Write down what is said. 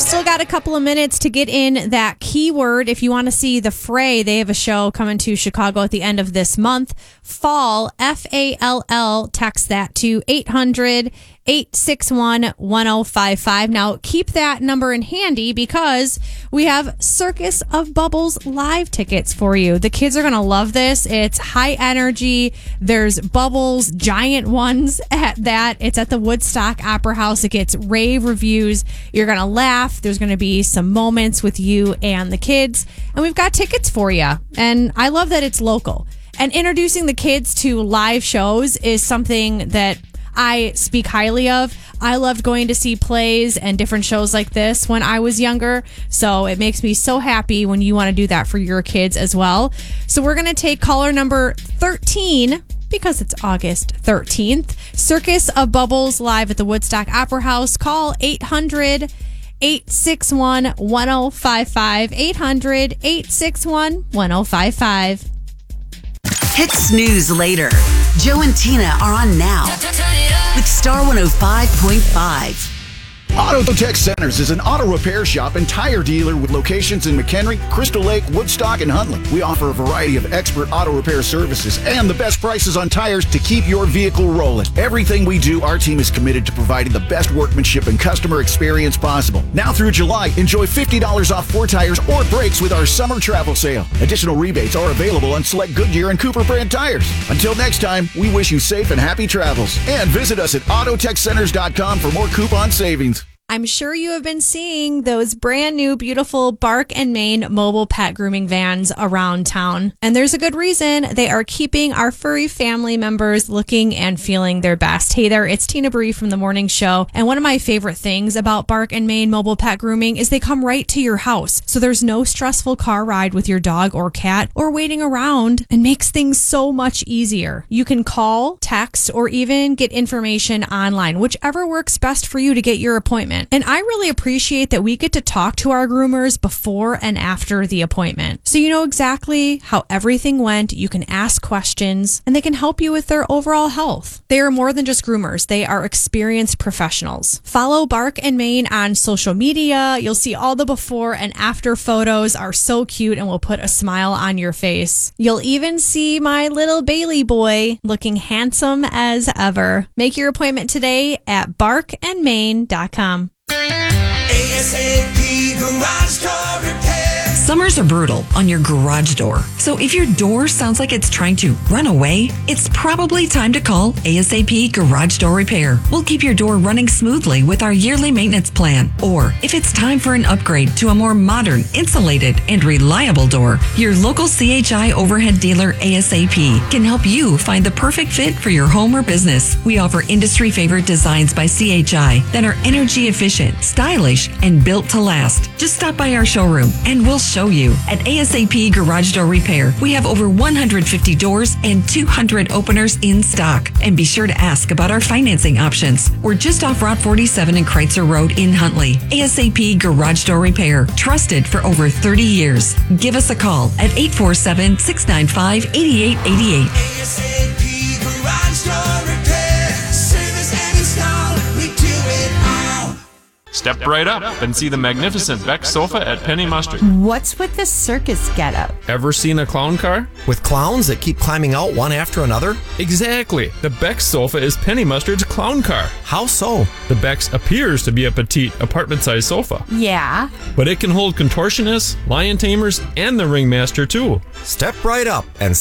still got a couple of minutes to get in that keyword. If you want to see The Fray, they have a show coming to Chicago at the end of this month. Fall, F-A-L-L, text that to 800-861-1055. Now, keep that number in handy because we have Circus of Bubbles live tickets for you. The kids are going to love this. It's high energy. There's bubbles, giant ones at that. It's at the Woodstock Opera House. It gets rave reviews. You're going to laugh. There's going to be some moments with you and the kids. And we've got tickets for you. And I love that it's local. And introducing the kids to live shows is something that I speak highly of. I loved going to see plays and different shows like this when I was younger. So it makes me so happy when you want to do that for your kids as well. So we're going to take caller number 13 because it's August 13th. Circus of Bubbles live at the Woodstock Opera House. Call 800-861-1055. 800-861-1055. Hit snooze later. Joe and Tina are on now with Star 105.5. Auto Tech Centers is an auto repair shop and tire dealer with locations in McHenry, Crystal Lake, Woodstock, and Huntley. We offer a variety of expert auto repair services and the best prices on tires to keep your vehicle rolling. Everything we do, our team is committed to providing the best workmanship and customer experience possible. Now through July, enjoy $50 off 4 tires or brakes with our summer travel sale. Additional rebates are available on select Goodyear and Cooper brand tires. Until next time, we wish you safe and happy travels. And visit us at autotechcenters.com for more coupon savings. I'm sure you have been seeing those brand new, beautiful Bark and Main mobile pet grooming vans around town. And there's a good reason. They are keeping our furry family members looking and feeling their best. Hey there, it's Tina Bree from The Morning Show. And one of my favorite things about Bark and Main mobile pet grooming is they come right to your house. So there's no stressful car ride with your dog or cat or waiting around, and makes things so much easier. You can call, text, or even get information online, whichever works best for you to get your appointment. And I really appreciate that we get to talk to our groomers before and after the appointment. So you know exactly how everything went. You can ask questions and they can help you with their overall health. They are more than just groomers. They are experienced professionals. Follow Bark and Main on social media. You'll see all the before and after photos are so cute and will put a smile on your face. You'll even see my little Bailey boy looking handsome as ever. Make your appointment today at barkandmain.com. ASAP Garage Door Repair. Summers are brutal on your garage door. So if your door sounds like it's trying to run away, it's probably time to call ASAP Garage Door Repair. We'll keep your door running smoothly with our yearly maintenance plan. Or if it's time for an upgrade to a more modern, insulated, and reliable door, your local CHI overhead dealer ASAP can help you find the perfect fit for your home or business. We offer industry favorite designs by CHI that are energy efficient, stylish, and built to last. Just stop by our showroom and we'll show you. At ASAP Garage Door Repair, we have over 150 doors and 200 openers in stock. And be sure to ask about our financing options. We're just off Route 47 and Kreitzer Road in Huntley. ASAP Garage Door Repair, trusted for over 30 years. Give us a call at 847-695-8888. ASAP Garage Door Repair. Service and install, we do it all. Step right up and see the magnificent Beck sofa at Penny Mustard. What's with the circus getup? Ever seen a clown car? With clowns that keep climbing out one after another? Exactly. The Beck sofa is Penny Mustard's clown car. How so? The Beck's appears to be a petite, apartment-sized sofa. Yeah. But it can hold contortionists, lion tamers, and the ringmaster too. Step right up and